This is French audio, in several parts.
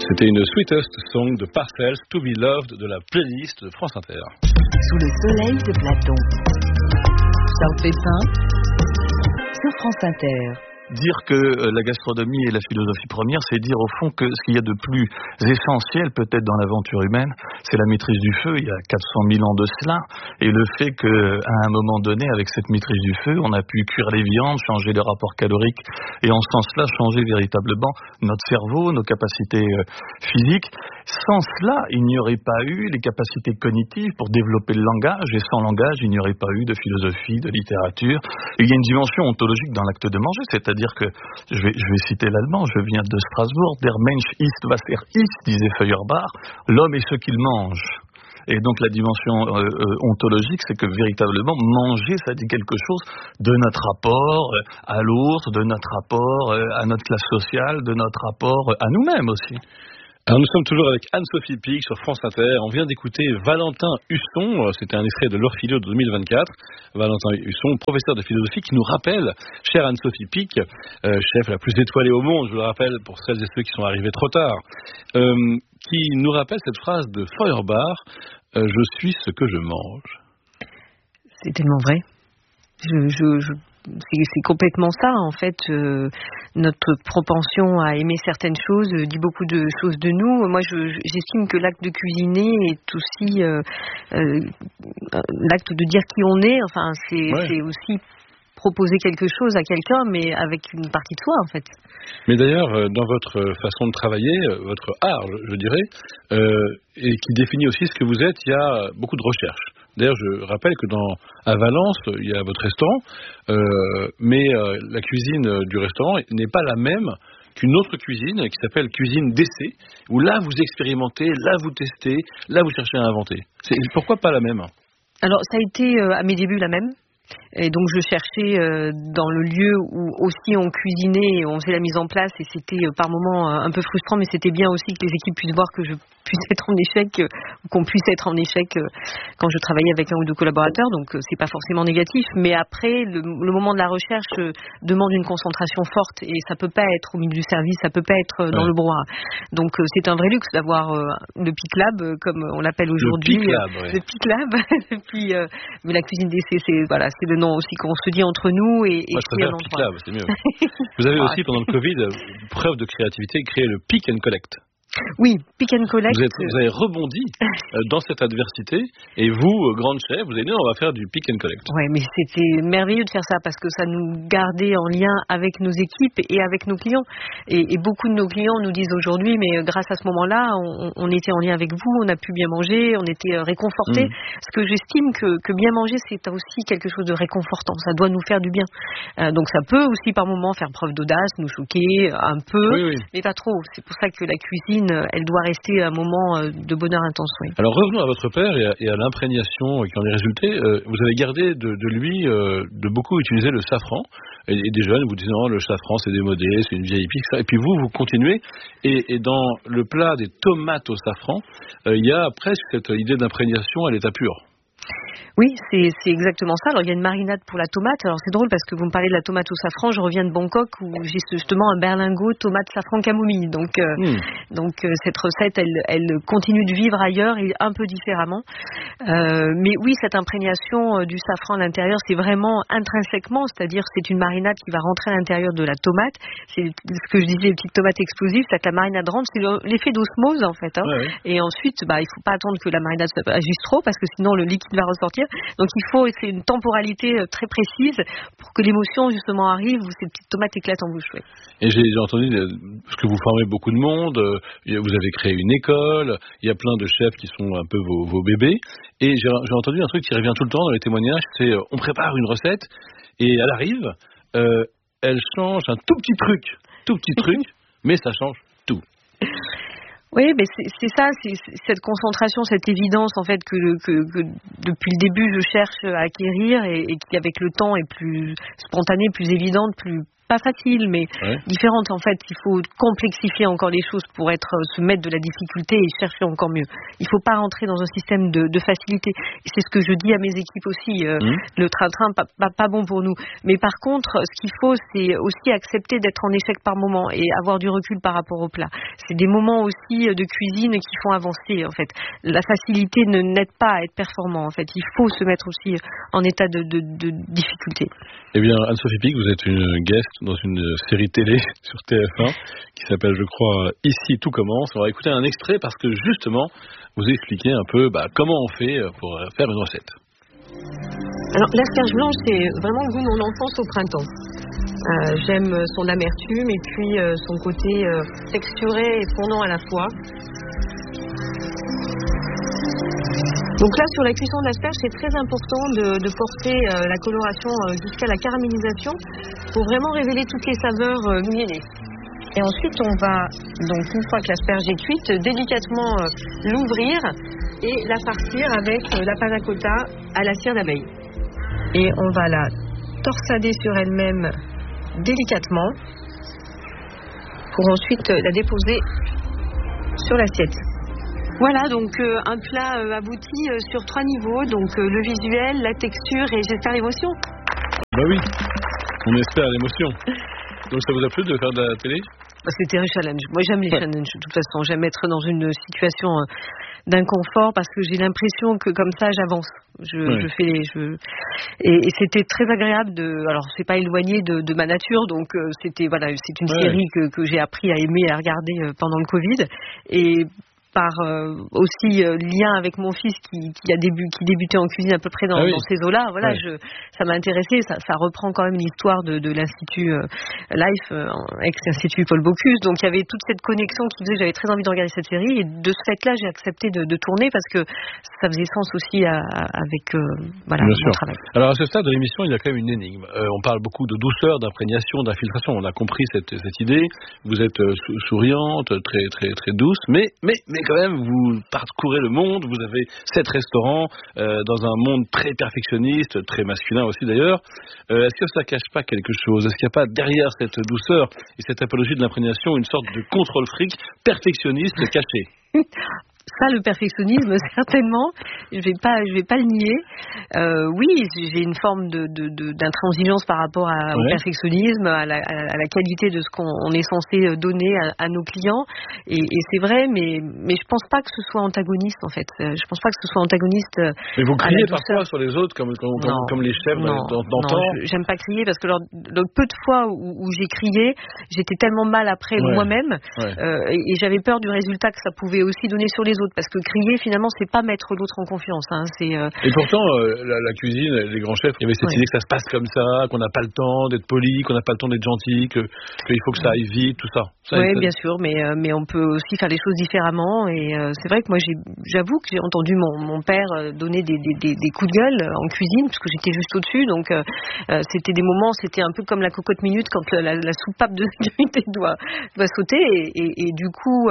C'était une Sweetest Song de Parcells, To Be Loved, de la playlist de France Inter. Sous le soleil de Platon, Charles Pépin, sur France Inter. Dire que la gastronomie est la philosophie première, c'est dire au fond que ce qu'il y a de plus essentiel peut-être dans l'aventure humaine, c'est la maîtrise du feu, il y a 400 000 ans de cela, et le fait qu'à un moment donné, avec cette maîtrise du feu, on a pu cuire les viandes, changer les rapports caloriques, et en ce sens-là, changer véritablement notre cerveau, nos capacités physiques. Sans cela, il n'y aurait pas eu les capacités cognitives pour développer le langage, et sans langage, il n'y aurait pas eu de philosophie, de littérature. Et il y a une dimension ontologique dans l'acte de manger, c'est-à-dire que, je vais citer l'allemand, je viens de Strasbourg, der Mensch isst, was isst, disait Feuerbach, l'homme est ce qu'il mange. Et donc la dimension ontologique, c'est que véritablement, manger, ça dit quelque chose de notre rapport à l'autre, de notre rapport à notre classe sociale, de notre rapport à nous-mêmes aussi. Alors nous sommes toujours avec Anne-Sophie Pic sur France Inter. On vient d'écouter Valentin Husson, c'était un extrait de l'Orphilio de 2024. Valentin Husson, professeur de philosophie, qui nous rappelle, chère Anne-Sophie Pic, chef la plus étoilée au monde, je le rappelle pour celles et ceux qui sont arrivés trop tard, qui nous rappelle cette phrase de Feuerbach, je suis ce que je mange. C'est tellement vrai. C'est complètement ça, en fait. Notre propension à aimer certaines choses dit beaucoup de choses de nous. Moi, j'estime que l'acte de cuisiner est aussi l'acte de dire qui on est. Enfin, c'est aussi proposer quelque chose à quelqu'un, mais avec une partie de soi, en fait. Mais d'ailleurs, dans votre façon de travailler, votre art, je dirais, et qui définit aussi ce que vous êtes, il y a beaucoup de recherche. D'ailleurs, je rappelle que à Valence, il y a votre restaurant, mais la cuisine du restaurant n'est pas la même qu'une autre cuisine qui s'appelle cuisine d'essai, où là, vous expérimentez, là, vous testez, là, vous cherchez à inventer. Pourquoi pas la même ? Alors, ça a été à mes débuts la même. Et donc je cherchais dans le lieu où aussi on cuisinait et on faisait la mise en place, et c'était par moments un peu frustrant, mais c'était bien aussi que les équipes puissent voir que je puisse être en échec, ou qu'on puisse être en échec quand je travaillais avec un ou deux collaborateurs, donc c'est pas forcément négatif, mais après le moment de la recherche demande une concentration forte, et ça peut pas être au milieu du service, ça peut pas être dans le brouhaha. Donc c'est un vrai luxe d'avoir le Pic Lab, comme on l'appelle aujourd'hui. Le Pic Lab, puis, mais la cuisine d'essai, c'est le nom aussi qu'on se dit entre nous. Moi, je préfère Pic Lab, c'est mieux. Vous avez aussi, pendant le Covid, preuve de créativité, créé le Pick and Collect. Oui, Pick and Collect. Vous avez rebondi dans cette adversité, et vous, grande chef, vous avez dit on va faire du Pick and Collect. Oui, mais c'était merveilleux de faire ça parce que ça nous gardait en lien avec nos équipes et avec nos clients. Et beaucoup de nos clients nous disent aujourd'hui, mais grâce à ce moment-là, on était en lien avec vous, on a pu bien manger, on était réconfortés. Parce que j'estime que bien manger, c'est aussi quelque chose de réconfortant. Ça doit nous faire du bien. Donc ça peut aussi par moments faire preuve d'audace, nous choquer un peu, mais pas trop. C'est pour ça que la cuisine, elle doit rester un moment de bonheur intense. Oui. Alors revenons à votre père et à l'imprégnation qui en est résultée. Vous avez gardé de lui de beaucoup utiliser le safran. Et des jeunes vous disant le safran c'est démodé, c'est une vieille épice. Et puis vous continuez. Et dans le plat des tomates au safran, il y a presque cette idée d'imprégnation à l'état pur. Oui, c'est exactement ça. Alors, il y a une marinade pour la tomate. Alors, c'est drôle parce que vous me parlez de la tomate au safran. Je reviens de Bangkok où j'ai justement un berlingot tomate safran camomille. Donc, cette recette, elle continue de vivre ailleurs et un peu différemment. Mais oui, cette imprégnation du safran à l'intérieur, c'est vraiment intrinsèquement, c'est-à-dire c'est une marinade qui va rentrer à l'intérieur de la tomate. C'est ce que je disais, les petites tomates explosives, c'est que la marinade rentre, c'est l'effet d'osmose en fait. Hein. Ouais. Et ensuite, il faut pas attendre que la marinade agisse trop parce que sinon le liquide va ressortir. Donc c'est une temporalité très précise pour que l'émotion justement arrive où ces petites tomates éclatent en bouche. Ouais. Et j'ai entendu, parce que vous formez beaucoup de monde, vous avez créé une école, il y a plein de chefs qui sont un peu vos bébés, et j'ai entendu un truc qui revient tout le temps dans les témoignages, c'est on prépare une recette, et elle arrive, elle change un tout petit truc, mais ça change tout. Oui, mais c'est ça, c'est cette concentration, cette évidence en fait que depuis le début je cherche à acquérir et qui avec le temps est plus spontanée, plus évidente, plus pas facile, mais différente en fait. Il faut complexifier encore les choses pour se mettre de la difficulté et chercher encore mieux. Il ne faut pas rentrer dans un système de facilité. Et c'est ce que je dis à mes équipes aussi. Le train-train, pas bon pour nous. Mais par contre, ce qu'il faut, c'est aussi accepter d'être en échec par moment et avoir du recul par rapport au plat. c'est des moments aussi de cuisine qui font avancer en fait. La facilité n'aide pas à être performant en fait. Il faut se mettre aussi en état de difficulté. Eh bien, Anne-Sophie Pic, vous êtes une guest dans une série télé sur TF1 qui s'appelle, je crois, Ici tout commence. On va écouter un extrait parce que justement, vous expliquez un peu comment on fait pour faire une recette. Alors, l'asperge blanche, c'est vraiment le goût de mon enfance au printemps. J'aime son amertume et puis son côté texturé et fondant à la fois. Donc là, sur la cuisson de l'asperge, c'est très important de porter la coloration jusqu'à la caramélisation pour vraiment révéler toutes les saveurs miellées. Et ensuite, on va, donc une fois que l'asperge est cuite, délicatement l'ouvrir et la farcir avec la panna cotta à la cire d'abeille. Et on va la torsader sur elle-même délicatement pour ensuite la déposer sur l'assiette. Voilà, donc un plat abouti sur 3 niveaux, donc le visuel, la texture et j'espère l'émotion. Bah oui, on espère l'émotion. Donc ça vous a plu de faire de la télé ? C'était un challenge. Moi j'aime les challenges de toute façon. J'aime être dans une situation d'inconfort parce que j'ai l'impression que comme ça j'avance. Et c'était très agréable alors c'est pas éloigné de ma nature, donc c'est une série que j'ai appris à aimer et à regarder pendant le Covid. Et par aussi lien avec mon fils qui débutait en cuisine à peu près dans ces eaux-là. Voilà, ça m'a intéressé. Ça reprend quand même l'histoire de l'Institut Life, ex-Institut Paul Bocuse. Donc il y avait toute cette connexion qui faisait que j'avais très envie de regarder cette série. Et de ce fait-là, j'ai accepté de tourner parce que ça faisait sens aussi avec mon travail. Alors à ce stade de l'émission, il y a quand même une énigme. On parle beaucoup de douceur, d'imprégnation, d'infiltration. On a compris cette idée. Vous êtes souriante, très très très douce, mais quand même, vous parcourez le monde, vous avez 7 restaurants dans un monde très perfectionniste, très masculin aussi d'ailleurs. Est-ce que ça cache pas quelque chose ? Est-ce qu'il n'y a pas derrière cette douceur et cette apologie de l'imprégnation une sorte de contrôle fric perfectionniste caché ? Ça, le perfectionnisme, certainement, je vais pas le nier. Oui, j'ai une forme d'intransigeance par rapport au perfectionnisme, à la qualité de ce qu'on est censé donner à nos clients. Et c'est vrai, mais je pense pas que ce soit antagoniste, en fait. Je pense pas que ce soit antagoniste. Mais vous criez parfois sur les autres, comme les chefs d'antan. Non, j'aime pas crier parce que le peu de fois où j'ai crié, j'étais tellement mal après moi-même, et j'avais peur du résultat que ça pouvait aussi donner sur les autres, parce que crier finalement c'est pas mettre l'autre en confiance, Et pourtant la cuisine, les grands chefs, il y avait cette idée que ça se passe comme ça, qu'on n'a pas le temps d'être poli, qu'on n'a pas le temps d'être gentil, qu'il faut que ça aille vite, tout ça. Oui, bien sûr, mais on peut aussi faire les choses différemment. Et c'est vrai que moi j'avoue que j'ai entendu mon père donner des coups de gueule en cuisine parce que j'étais juste au-dessus, donc c'était des moments, c'était un peu comme la cocotte minute quand la soupape de sécurité doit sauter, et du coup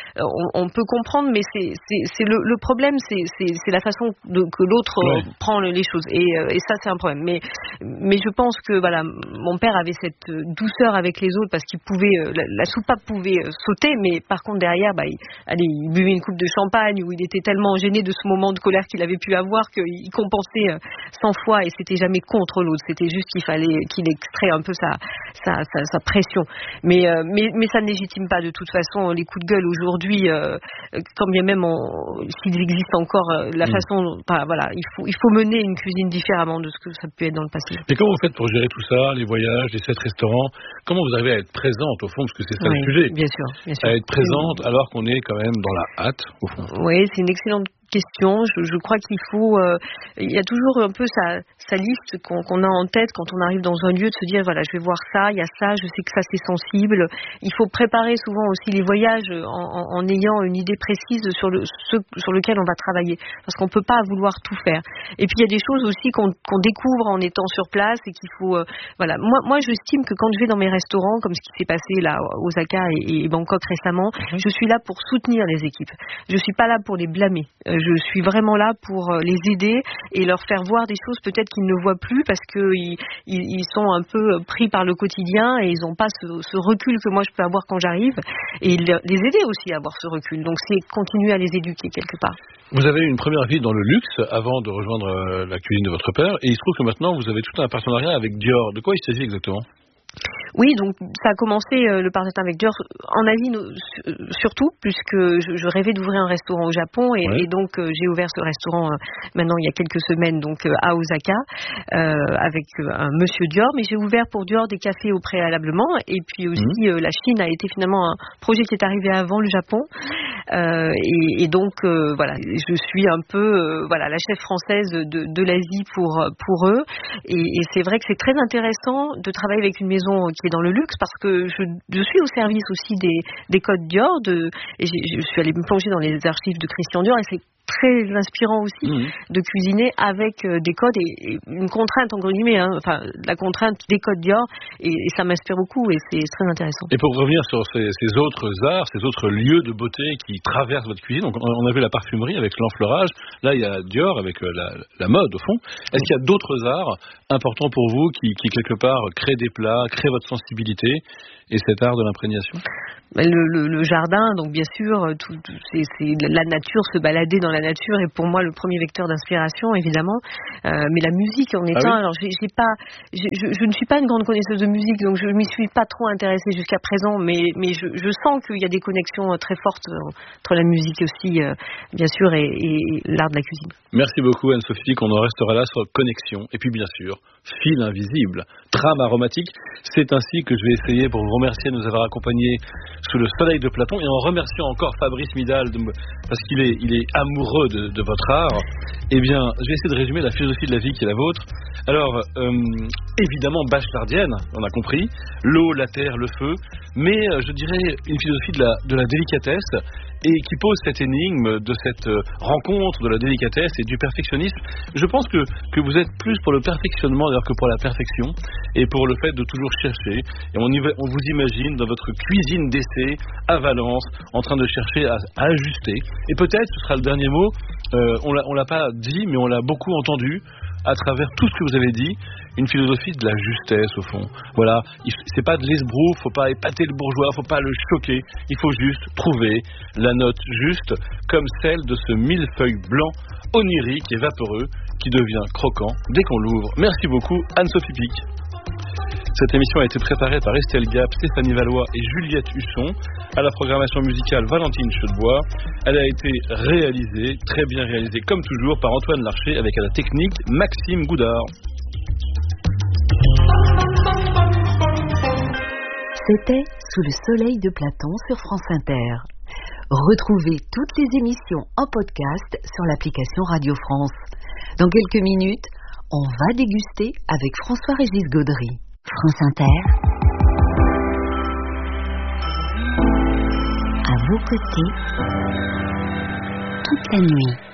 on peut comprendre, mais c'est le problème, c'est la façon que l'autre prend les choses, et ça c'est un problème. Mais je pense que mon père avait cette douceur avec les autres parce qu'il pouvait, la soupape pouvait sauter, mais par contre derrière, il buvait une coupe de champagne, ou il était tellement gêné de ce moment de colère qu'il avait pu avoir qu'il compensait 100 fois, et c'était jamais contre l'autre, c'était juste qu'il fallait qu'il extrait un peu sa pression. Mais ça ne légitime pas de toute façon les coups de gueule aujourd'hui, quand bien même s'ils existent encore, la façon, il faut mener une cuisine différemment de ce que ça peut être dans le passé. Et comment vous faites pour gérer tout ça, les voyages, les 7 restaurants ? Comment vous arrivez à être présente au fond, parce que c'est ça le sujet. Bien sûr. À être présente alors qu'on est quand même dans la hâte au fond. Oui, c'est une excellente question. Je crois qu'il faut, il y a toujours un peu sa liste qu'on a en tête quand on arrive dans un lieu, de se dire je vais voir ça, il y a ça, je sais que ça c'est sensible. Il faut préparer souvent aussi les voyages en ayant une idée précise sur lequel on va travailler, parce qu'on peut pas vouloir tout faire. Et puis il y a des choses aussi qu'on découvre en étant sur place, et qu'il faut moi j'estime que quand je vais dans mes restaurants, comme ce qui s'est passé là Osaka et Bangkok récemment, je suis là pour soutenir les équipes. Je suis pas là pour les blâmer. Je suis vraiment là pour les aider et leur faire voir des choses peut-être qu'ils ne voient plus parce qu'ils sont un peu pris par le quotidien et ils n'ont pas ce recul que moi je peux avoir quand j'arrive, et les aider aussi à avoir ce recul. Donc c'est continuer à les éduquer quelque part. Vous avez eu une première vie dans le luxe avant de rejoindre la cuisine de votre père, et il se trouve que maintenant vous avez tout un partenariat avec Dior. De quoi il s'agit exactement ? Oui, donc ça a commencé le partenariat avec Dior en Asie surtout, puisque je rêvais d'ouvrir un restaurant au Japon et donc j'ai ouvert ce restaurant maintenant il y a quelques semaines donc à Osaka avec un monsieur Dior, mais j'ai ouvert pour Dior des cafés au préalablement et puis aussi la Chine a été finalement un projet qui est arrivé avant le Japon et donc voilà, je suis un peu voilà la chef française de l'Asie pour eux et c'est vrai que c'est très intéressant de travailler avec une maison qui est dans le luxe parce que je suis au service aussi des codes Dior et je suis allée me plonger dans les archives de Christian Dior et c'est très inspirant aussi de cuisiner avec des codes et une contrainte entre guillemets, enfin la contrainte des codes Dior et ça m'inspire beaucoup et c'est très intéressant. Et pour revenir sur ces autres arts, ces autres lieux de beauté qui traversent votre cuisine, donc on a vu la parfumerie avec l'enfleurage, là il y a Dior avec la mode au fond. Est-ce qu'il y a d'autres arts importants pour vous qui quelque part créent des plats, créent votre sensibilité et cet art de l'imprégnation? Le jardin, donc bien sûr, c'est la nature, se balader dans la nature est pour moi le premier vecteur d'inspiration, évidemment. Mais la musique en est un. Alors je ne suis pas une grande connaisseuse de musique, donc je m'y suis pas trop intéressée jusqu'à présent, mais je sens qu'il y a des connexions très fortes entre la musique aussi, bien sûr, et l'art de la cuisine. Merci beaucoup Anne-Sophie, on en restera là sur connexion. Et puis bien sûr, fil invisible, trame aromatique. C'est ainsi que je vais essayer, pour vous remercier de nous avoir accompagnés sous le soleil de Platon, et en remerciant encore Fabrice Midal parce qu'il est amoureux de votre art. Eh bien, je vais essayer de résumer la philosophie de la vie qui est la vôtre. Alors, évidemment bachelardienne, on a compris, l'eau, la terre, le feu, mais je dirais une philosophie de la délicatesse, et qui pose cette énigme de cette rencontre de la délicatesse et du perfectionnisme. Je pense que vous êtes plus pour le perfectionnement d'ailleurs que pour la perfection et pour le fait de toujours chercher. Et on vous imagine dans votre cuisine d'essai à Valence en train de chercher à ajuster. Et peut-être, ce sera le dernier mot, on l'a pas dit mais on l'a beaucoup entendu à travers tout ce que vous avez dit, une philosophie de la justesse au fond. Voilà, c'est pas de l'esbrouf, faut pas épater le bourgeois, faut pas le choquer, il faut juste trouver la note juste, comme celle de ce millefeuille blanc onirique et vaporeux qui devient croquant dès qu'on l'ouvre. Merci beaucoup Anne-Sophie Pic. Cette émission a été préparée par Estelle Gap, Stéphanie Valois et Juliette Husson. À la programmation musicale, Valentine Chedebois. Elle a été réalisée, très bien réalisée, comme toujours, par Antoine Larcher, avec à la technique Maxime Goudard. C'était Sous le soleil de Platon sur France Inter. Retrouvez toutes les émissions en podcast sur l'application Radio France. Dans quelques minutes, on va déguster avec François-Régis Gaudry. France Inter, à vos côtés, toute la nuit.